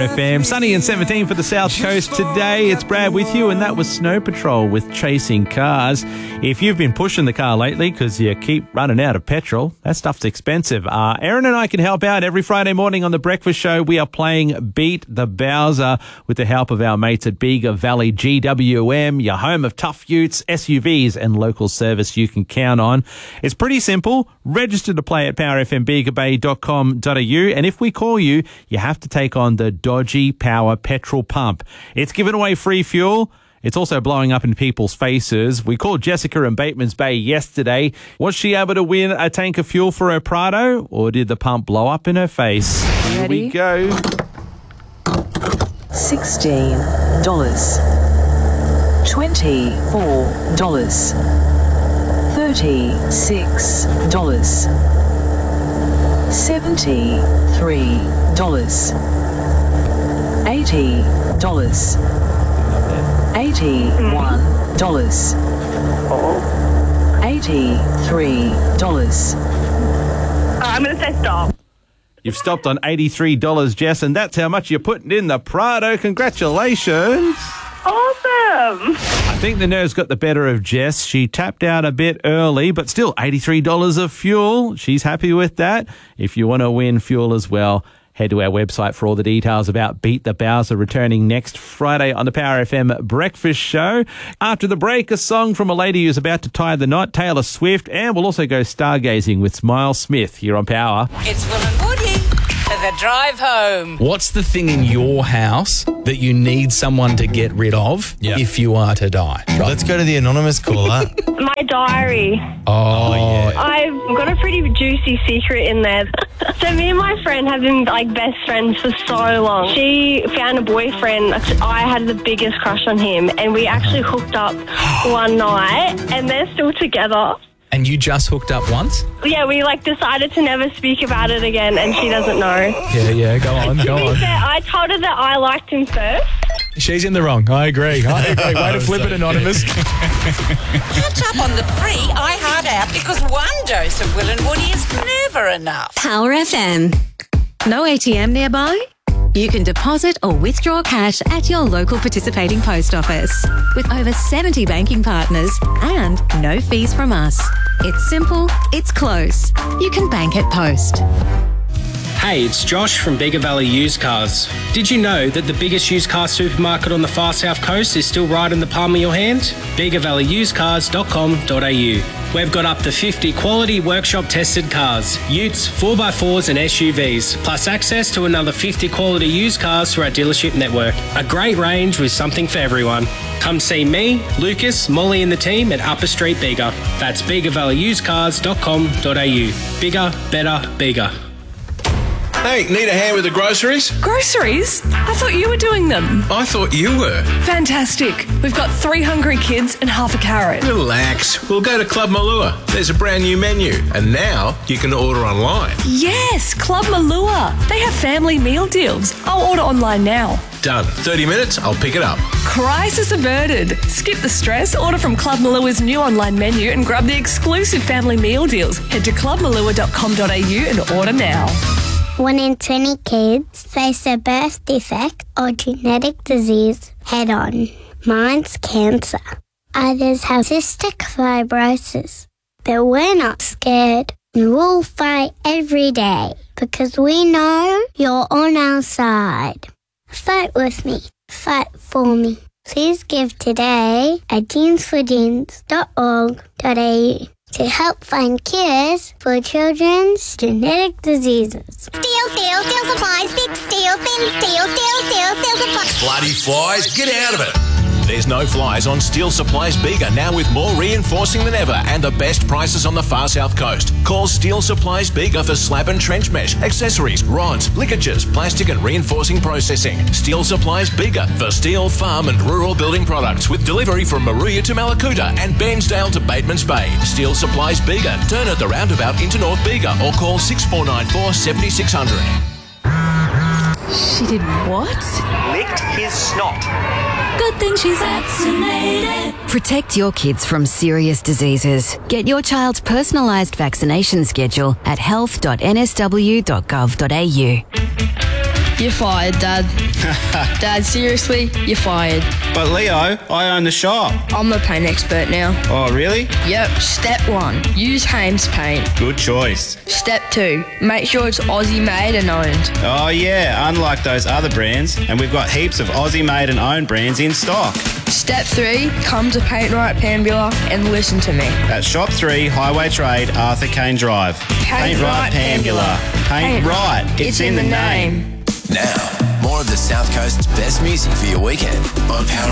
FM. Sunny and 17 for the South Coast today. It's Brad with you, and that was Snow Patrol with Chasing Cars. If you've been pushing the car lately because you keep running out of petrol, that stuff's expensive. Erin and I can help out every Friday morning on The Breakfast Show. We are playing Beat the Bowser with the help of our mates at Bega Valley GWM, your home of tough utes, SUVs, and local service you can count on. It's pretty simple. Register to play at powerfmbegabay.com.au, and if we call you, you have to take on the Dodgy Power petrol pump. It's giving away free fuel. It's also blowing up in people's faces. We called Jessica in Bateman's Bay yesterday. Was she able to win a tank of fuel for her Prado, or did the pump blow up in her face? Here we go. $16, $24, $36, $73, $80, $81, $83. I'm going to say stop. You've stopped on $83, Jess, and that's how much you're putting in the Prado. Congratulations. Awesome. I think the nerves got the better of Jess. She tapped out a bit early, but still $83 of fuel. She's happy with that. If you want to win fuel as well, head to our website for all the details about Beat the Bowser, returning next Friday on the Power FM Breakfast Show. After the break, a song from a lady who's about to tie the knot, Taylor Swift, and we'll also go stargazing with Smile Smith here on Power. It's Will and Woody for the drive home. What's the thing in your house that you need someone to get rid of if you are to die? Let's go to the anonymous caller. My diary. Oh, yeah. I've got a pretty juicy secret in there. So me and my friend have been like best friends for so long. She found a boyfriend. I had the biggest crush on him, and we actually hooked up one night, and they're still together. And you just hooked up once? Yeah, we decided to never speak about it again, and she doesn't know. Yeah, go on. To be fair, I told her that I liked him first. She's in the wrong. I agree. Way to flip it, Anonymous. Catch up on the free iHeart app, because one dose of Will and Woody is never enough. Power FM. No ATM nearby? You can deposit or withdraw cash at your local participating post office with over 70 banking partners and no fees from us. It's simple, it's close. You can bank at Post. Hey, it's Josh from Bega Valley Used Cars. Did you know that the biggest used car supermarket on the far south coast is still right in the palm of your hand? BegaValleyUsedCars.com.au. We've got up to 50 quality workshop tested cars, utes, 4x4s and SUVs, plus access to another 50 quality used cars through our dealership network. A great range with something for everyone. Come see me, Lucas, Molly and the team at Upper Street Bega. That's BegaValleyUsedCars.com.au. Bigger, better, bigger. Hey, need a hand with the groceries? Groceries? I thought you were doing them. I thought you were. Fantastic. We've got 3 hungry kids and half a carrot. Relax. We'll go to Club Malua. There's a brand new menu. And now you can order online. Yes, Club Malua. They have family meal deals. I'll order online now. Done. 30 minutes, I'll pick it up. Crisis averted. Skip the stress, order from Club Malua's new online menu and grab the exclusive family meal deals. Head to clubmalua.com.au and order now. 1 in 20 kids face a birth defect or genetic disease head-on. Mine's cancer. Others have cystic fibrosis. But we're not scared. We'll fight every day because we know you're on our side. Fight with me. Fight for me. Please give today at jeansforjeans.org.au to help find cures for children's genetic diseases. Steel supplies, big steel, thin steel supplies. Bloody flies, get out of it. There's no flies on Steel Supplies Bega, now with more reinforcing than ever and the best prices on the far south coast. Call Steel Supplies Bega for slab and trench mesh, accessories, rods, ligatures, plastic and reinforcing processing. Steel Supplies Bega for steel, farm and rural building products, with delivery from Maruya to Malakuta and Bairnsdale to Bateman's Bay. Steel Supplies Bega. Turn at the roundabout into North Bega or call 6494 7600. She did what? Licked his snot. Good thing she's vaccinated. Protect your kids from serious diseases. Get your child's personalised vaccination schedule at health.nsw.gov.au. You're fired, Dad. Dad, seriously, you're fired. But Leo, I own the shop. I'm the paint expert now. Oh, really? Yep. Step 1, use Hames paint. Good choice. Step 2, make sure it's Aussie made and owned. Oh, yeah, unlike those other brands, and we've got heaps of Aussie made and owned brands in stock. Step 3, come to Paint Right Pambula and listen to me. At Shop 3, Highway Trade, Arthur Kane Drive. Paint Right Pambula. Paint Right. It's in the name. Now, more of the South Coast's best music for your weekend on Power